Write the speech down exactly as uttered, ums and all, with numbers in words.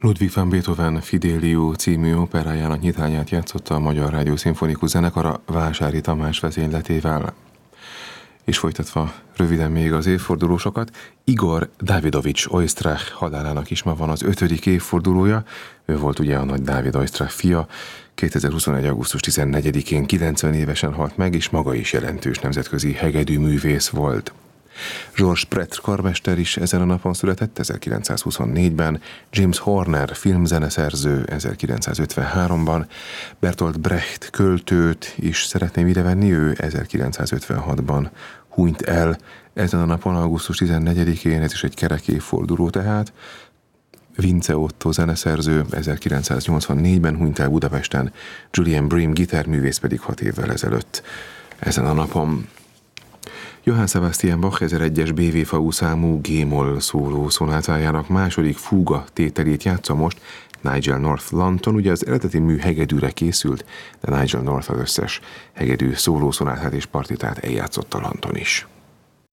Ludwig van Beethoven Fidelio című operájának nyitányát játszotta a Magyar Rádió Szimfonikus Zenekara Vásári Tamás vezényletével. És folytatva röviden még az évfordulósokat, Igor Davidovich Oistrach halálának is ma van az ötödik évfordulója. Ő volt ugye a nagy Dávid Oistrach fia, kétezer-huszonegy. augusztus tizennegyedikén kilencven évesen halt meg, és maga is jelentős nemzetközi hegedűművész volt. Georges Prêtre karmester is ezen a napon született, ezerkilencszázhuszonnégyben, James Horner filmzeneszerző ezerkilencszázötvenháromban, Bertolt Brecht költőt is szeretném idevenni, ő ezerkilencszázötvenhatban hunyt el ezen a napon, augusztus tizennegyedikén, ez is egy kerek évforduló tehát. Vince Otto zeneszerző ezerkilencszáznyolcvannégyben hunyt el Budapesten, Julian Bream gitárművész pedig hat évvel ezelőtt ezen a napon. Johann Sebastian Bach ezeregyes bé vé fá u számú G-moll szóló szonátájának második fúga tételét játsza most Nigel North Lanton. Ugye az eredeti mű hegedűre készült, de Nigel North az összes hegedű szóló szonátát és partitát eljátszotta Lanton is.